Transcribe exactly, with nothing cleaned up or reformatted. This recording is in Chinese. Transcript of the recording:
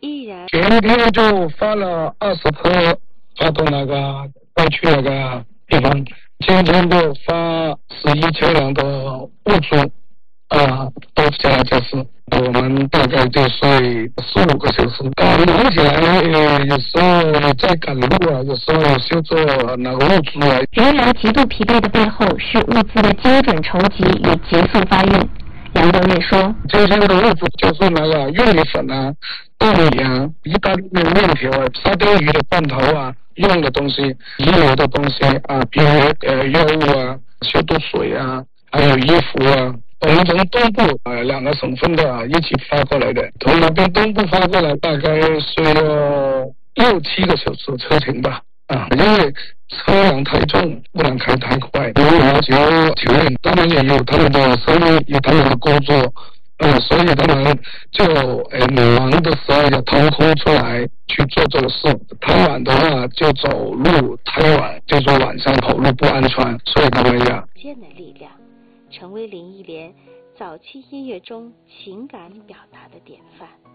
毅然。 前天就发了二十颗，发到那个该去那个地方。今天就发十一车辆的物资，啊，都下来就是。我们大概就睡四五个小时，赶忙起来，呃，有时候在赶路啊，有时候修做那个物资啊。 原来极度疲惫的背后是物资的精准筹集与急速发运。杨德瑞说：“ 这些的物资就是那个玉米粉啊、大米啊、意大利面面条啊、沙丁鱼的罐头啊、用的东西、遗留的东西啊，比如呃药物啊、消毒水啊，还有衣服啊。”我们从东部呃两个省份的、啊、一起发过来的，从那边东部发过来大概是要六七个小时车程吧，啊，因为车辆太重，不能开太快。有要求球员，他们也有他们的生意，有他们的工作，呃，所以他们就呃忙的时候要腾空出来去做这个事。太晚的话就走路太晚，就说晚上跑路不安全，所以他们要坚的力量。成为林忆莲早期音乐中情感表达的典范。